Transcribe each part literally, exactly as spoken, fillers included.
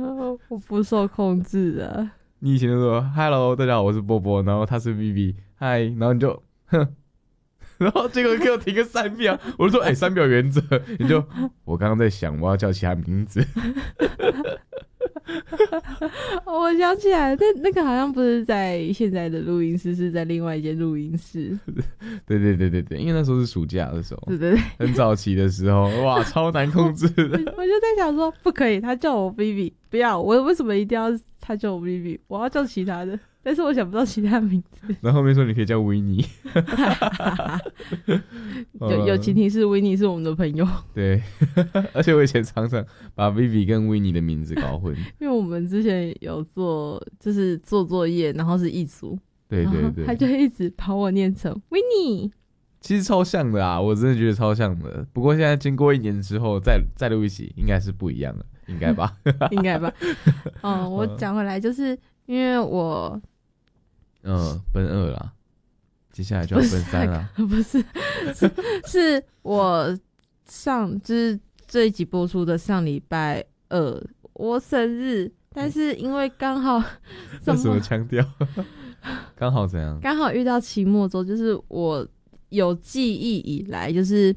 我不受控制的。 你以前就说 Hello 大家好我是波波，然后他是 Vivi 嗨，然后你就哼，然后结果给我停个三秒，我就说哎、欸、三秒原则，你就我刚刚在想我要叫其他名字。 我想起来，那那个好像不是在现在的录音室，是在另外一间录音室。 对对对对对，因为那时候是暑假的时候， 对对对， 很早期的时候，哇，超难控制的。 我就在想说，不可以，他叫我 Vivi， 不要，我为什么一定要他叫我 Vivi？ 我要叫其他的，但是我想不到其他名字。 然后后面说你可以叫维尼。 有有前提是维尼是我们的朋友。 对，而且我以前常常把 Vivi 跟维尼的名字搞混， 因为我们之前有做就是做作业，然后是一组， 对对对， 他就一直把我念成维尼。 其实超像的啊，我真的觉得超像的。不过现在经过一年之后再再录一起，应该是不一样的，应该吧？ 应该吧？哦，我讲回来，就是因为我嗯奔二啦，接下来就要奔三啦。 不是，是是我上就是这一集播出的上礼拜二我生日，但是因为刚好这什么腔调？刚好怎样？ 刚好遇到期末周，就是我有记忆以来就是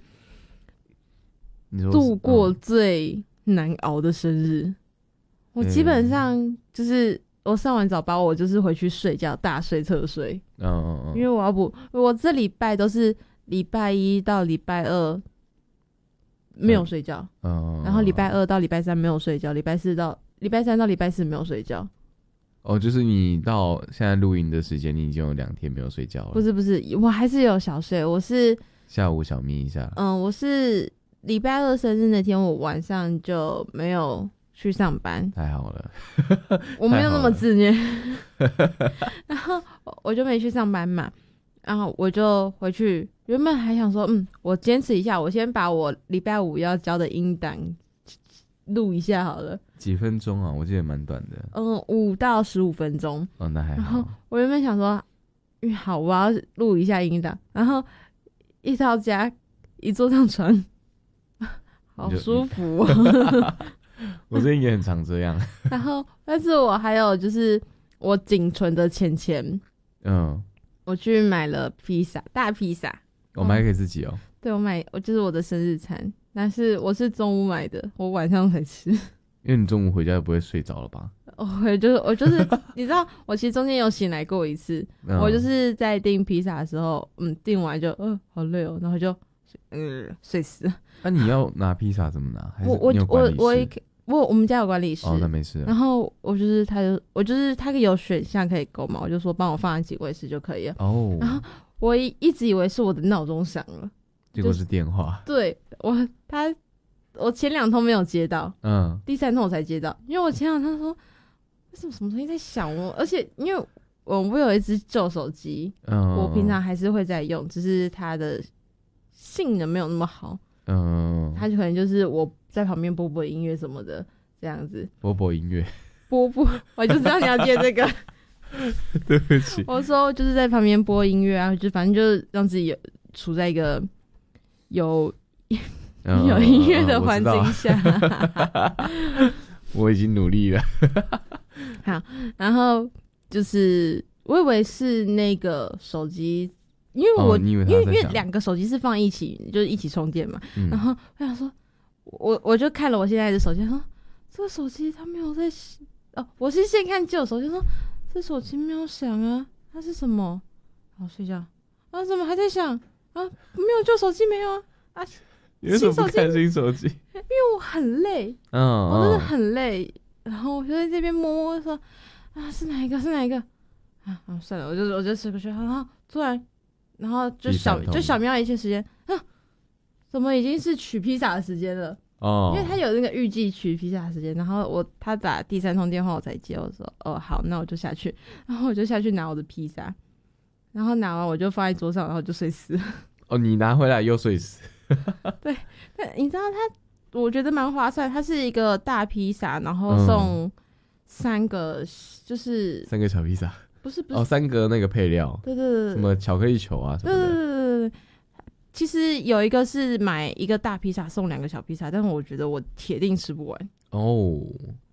度过最难熬的生日。嗯、我基本上就是我上完早八，我就是回去睡觉，大睡特睡。 嗯嗯嗯， 因为我要补，我这礼拜都是礼拜一到礼拜二没有睡觉，嗯，然后礼拜二到礼拜三没有睡觉，礼拜四到礼拜三到礼拜四没有睡觉。 哦，就是你到现在录音的时间，你已经有两天没有睡觉了。 不是不是，我还是有小睡。我是下午小眯一下。 嗯，我是礼拜二生日那天，我晚上就没有去上班。 太好了， 我没有那么自虐。然后我就没去上班嘛，然后我就回去。原本还想说，嗯，我坚持一下，我先把我礼拜五要交的音档录一下好了。 几分钟啊？我记得蛮短的。 嗯，五到十五分钟。 哦，那还好。 然后我原本想说，嗯，好，我要录一下音档。然后一到家，一坐上床，好舒服哦。 我最近也很常这样。 然后，但是我还有就是我仅存的钱钱，嗯，我去买了披萨，大披萨。 我买给自己哦。 对，我买，我就是我的生日餐，但是我是中午买的，我晚上才吃。 因为你中午回家就不会睡着了吧？ 我会就是我就是你知道，我其实中间有醒来过一次，嗯、我就是在订披萨的时候，嗯，订完就嗯、呃、好累哦，然后就嗯睡死了。 那、啊、你要拿披萨怎么拿？还是我你有管理室？ 我我我我们家有管理室哦，那没事。 然后我就是他就我就是他有选项可以购嘛，我就说帮我放在几位室就可以了。哦，然后我一一直以为是我的闹钟响了， 结果是电话。 对我他。我前两通没有接到，嗯，第三通我才接到，因为我前两通说为什么什么东西在响我，而且因为我我有一只旧手机，嗯，我平常还是会在用，只是它的性能没有那么好，嗯，它就可能就是我在旁边播播音乐什么的这样子， 播播音乐， 播播，我就知道你要接这个， 对不起， 我说就是在旁边播音乐啊，就反正就是让自己有处在一个有。有音乐的环境下、 嗯、我, 我已经努力了。 好，然后就是我以为是那个手机，因为我、哦、因为因为两个手机是放一起，就是一起充电嘛、嗯、然后我想说我我就看了我现在的手机，说这个手机它没有在哦，我是先看旧手机，说这手机没有响啊，它是什么？好睡觉啊，怎么还在响啊？没有旧手机没有啊啊！ 你为什么不看新手机？ 因为我很累，嗯，我真的很累，然后我就在这边摸摸说啊，是哪一个？是哪一个？啊啊，算了，我就我就吃过去，然后突然，然后就小就小瞄一些时间，啊，怎么已经是取披萨的时间了？哦，因为他有那个预计取披萨的时间，然后我他打第三通电话我才接，我说哦好，那我就下去，然后我就下去拿我的披萨，然后拿完我就放在桌上，然后就睡死了。 哦，你拿回来又睡死。 对，但你知道它，我觉得蛮划算。它是一个大披萨，然后送三个，嗯、就是三个小披萨， 不是不是哦，三个那个配料， 对对对， 什么巧克力球啊什么的。 对对对对对。其实有一个是买一个大披萨送两个小披萨，但是我觉得我铁定吃不完。 哦，